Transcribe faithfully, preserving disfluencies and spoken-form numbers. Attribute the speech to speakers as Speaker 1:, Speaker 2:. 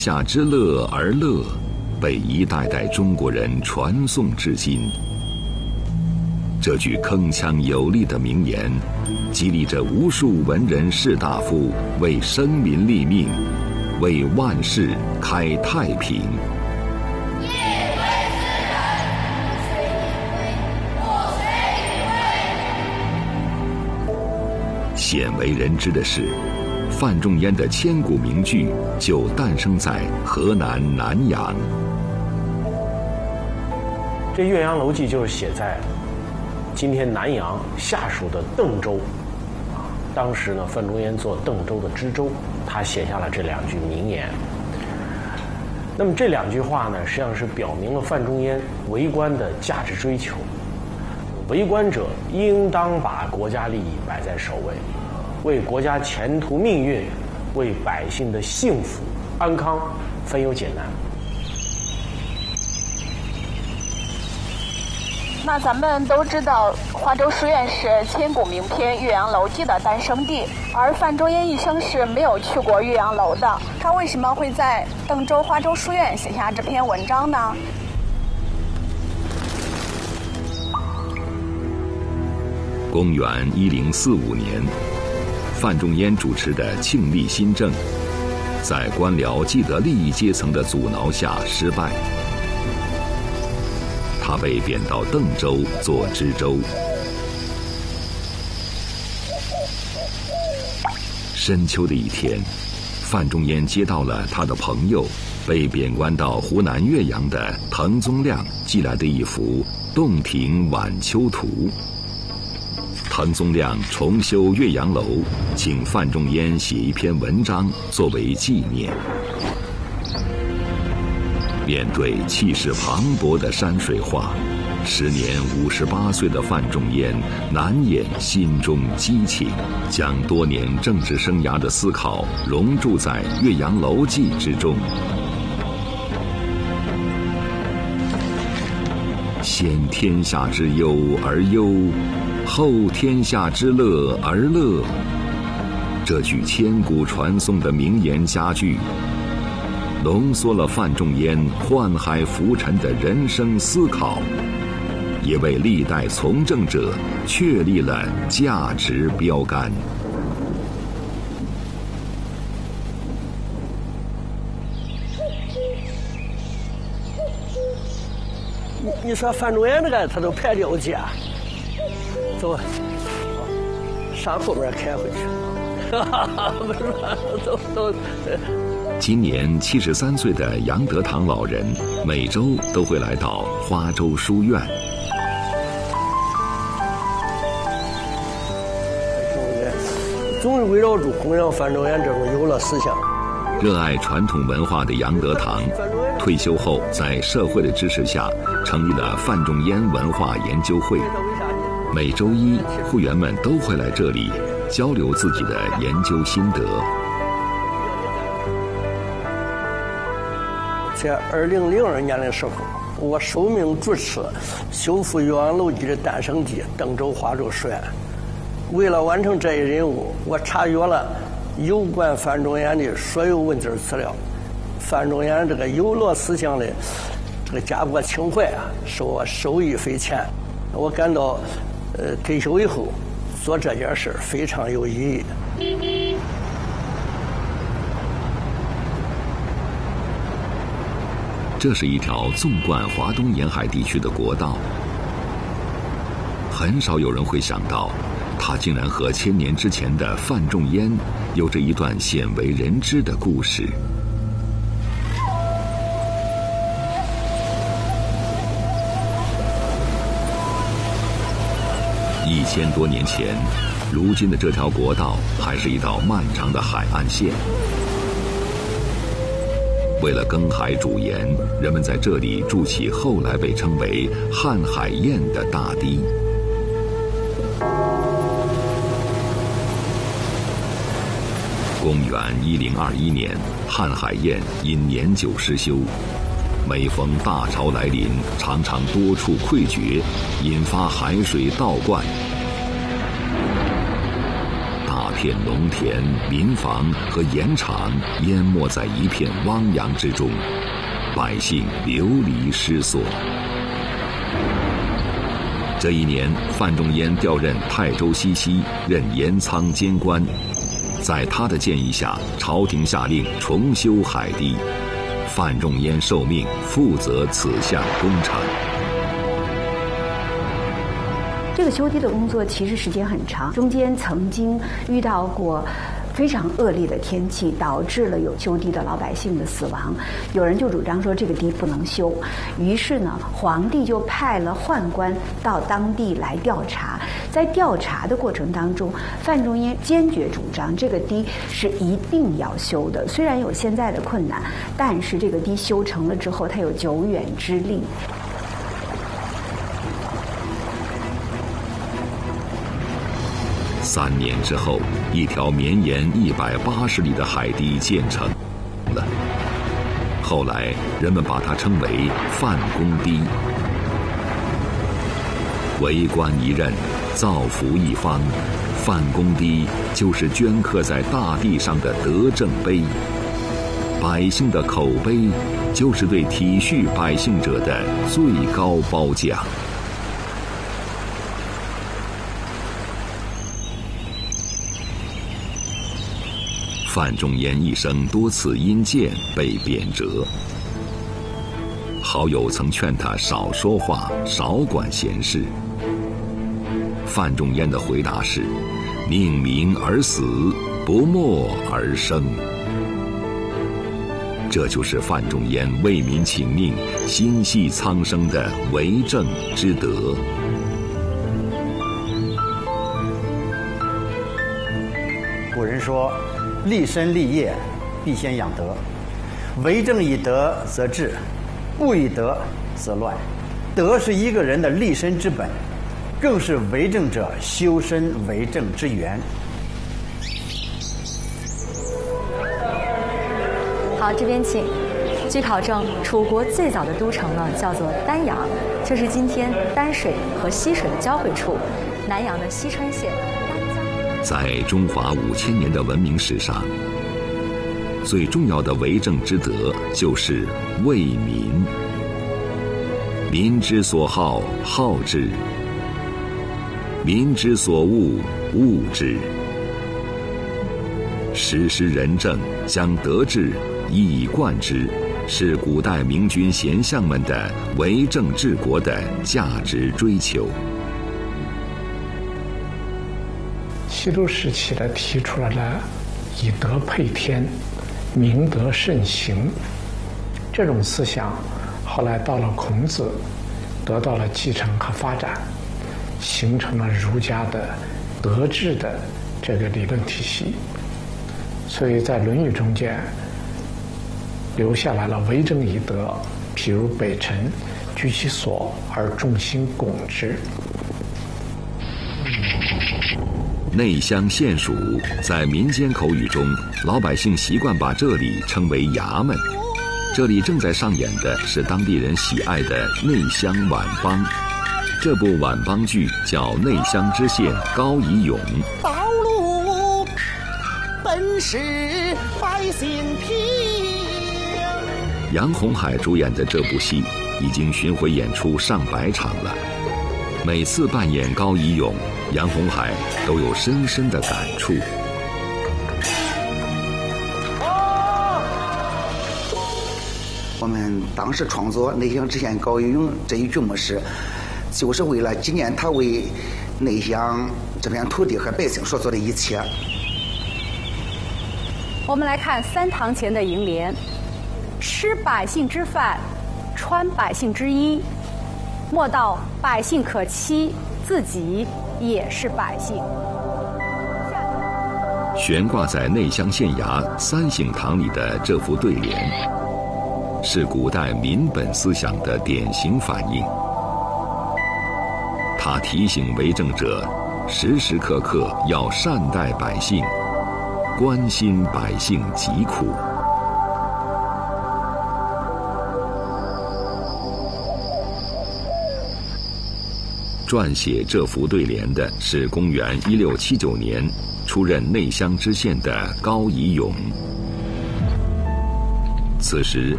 Speaker 1: 下之乐而乐，被一代代中国人传颂至今。这句铿锵有力的名言，激励着无数文人士大夫为生民立命，为万世开太平。鲜为人知的是，范仲淹的千古名句就诞生在河南南阳。
Speaker 2: 这《岳阳楼记》就是写在今天南阳下属的邓州，啊，当时呢，范仲淹做邓州的知州，他写下了这两句名言。那么这两句话呢，实际上是表明了范仲淹为官的价值追求。为官者应当把国家利益摆在首位，为国家前途命运，为百姓的幸福安康分忧解难。
Speaker 3: 那咱们都知道，华州书院是千古名篇《岳阳楼记》的诞生地，而范仲淹一生是没有去过岳阳楼的。他为什么会在邓州华州书院写下这篇文章呢？
Speaker 1: 公元一零四五年，范仲淹主持的庆历新政，在官僚既得利益阶层的阻挠下失败。他被贬到邓州做知州。深秋的一天，范仲淹接到了他的朋友被贬官到湖南岳阳的滕宗亮寄来的一幅洞庭晚秋图。滕宗亮重修岳阳楼，请范仲淹写一篇文章作为纪念。面对气势磅礴的山水画，时年五十八岁的范仲淹难掩心中激情，将多年政治生涯的思考融注在《岳阳楼记》之中。先天下之忧而忧，后天下之乐而乐。这句千古传颂的名言佳句，浓缩了范仲淹宦海浮沉的人生思考，也为历代从政者确立了价值标杆。
Speaker 4: 你你说范仲淹这个他都排了解，走，上后面开回去。不是，走走。
Speaker 1: 今年七十三岁的杨德堂老人，每周都会来到花州书院。
Speaker 4: 总是围绕住弘扬范仲淹这种有乐思想。
Speaker 1: 热爱传统文化的杨德堂，退休后在社会的支持下，成立了范仲淹文化研究会。每周一，会员们都会来这里交流自己的研究心得。
Speaker 4: 在二零零二年的时候，我受命主持修复《岳阳楼记》的诞生地邓州华州书院。为了完成这一任务，我查阅了有关范仲淹的所有文字资料。范仲淹这个有乐思想的这个家国情怀啊，使我受益匪浅。我感到，呃，退休以后做这件事非常有意义。
Speaker 1: 这是一条纵贯华东沿海地区的国道，很少有人会想到，它竟然和千年之前的范仲淹有着一段鲜为人知的故事。一千多年前，如今的这条国道还是一道漫长的海岸线。为了耕海煮盐，人们在这里筑起后来被称为瀚海堰的大堤。公元一零二一年，瀚海堰因年久失修，每逢大潮来临，常常多处溃决，引发海水倒灌。大片农田、民房和盐场淹没在一片汪洋之中，百姓流离失所。这一年，范仲淹调任泰州西溪，任盐仓监官。在他的建议下，朝廷下令重修海堤，范仲淹受命负责此项工程。
Speaker 5: 这个修堤的工作其实时间很长，中间曾经遇到过非常恶劣的天气，导致了有修堤的老百姓的死亡。有人就主张说这个堤不能修，于是呢，皇帝就派了宦官到当地来调查。在调查的过程当中，范仲淹坚决主张这个堤是一定要修的。虽然有现在的困难，但是这个堤修成了之后，它有久远之力。
Speaker 1: 三年之后，一条绵延一百八十里的海堤建成了。后来，人们把它称为范公堤。为官一任，造福一方，范公堤就是镌刻在大地上的德政碑。百姓的口碑，就是对体恤百姓者的最高褒奖。范仲淹一生多次因谏被贬谪，好友曾劝他少说话，少管闲事。范仲淹的回答是：命民而死，不默而生。这就是范仲淹为民请命、心系苍生的为政之德。
Speaker 6: 古人说，立身立业，必先养德。为政以德则治，不以德则乱。德是一个人的立身之本，更是为政者修身为政之源。
Speaker 7: 好，这边请。据考证，楚国最早的都城呢叫做丹阳，就是今天丹水和溪水的交汇处，南阳的西川县。
Speaker 1: 在中华五千年的文明史上，最重要的为政之德就是为民。民之所好，好之；民之所恶，恶之。实施仁政，将德治一以贯之，是古代明君贤相们的为政治国的价值追求。
Speaker 8: 西周时期呢，提出了呢以德配天，明德慎行这种思想，后来到了孔子，得到了继承和发展，形成了儒家的德治的这个理论体系。所以在《论语》中间留下来了为政以德，譬如北辰，居其所而众星拱之。
Speaker 1: 内乡县署在民间口语中，老百姓习惯把这里称为衙门。这里正在上演的是当地人喜爱的内乡晚帮。这部晚帮剧叫《内乡知县高以勇》。
Speaker 9: 道路本是百姓平。
Speaker 1: 杨洪海主演的这部戏已经巡回演出上百场了。每次扮演高以勇，杨洪海都有深深的感触。
Speaker 10: 我们当时创作《内乡知县高以勇》这一剧目时，就是为了纪念他为内乡这片土地和百姓所做的一切。
Speaker 11: 我们来看三堂前的楹联：吃百姓之饭，穿百姓之衣，莫道百姓可欺，自己也是百姓。
Speaker 1: 悬挂在内乡县衙三省堂里的这副对联，是古代民本思想的典型反映。它提醒为政者时时刻刻要善待百姓，关心百姓疾苦。撰写这副对联的是公元一六七九年出任内乡知县的高宜永。此时，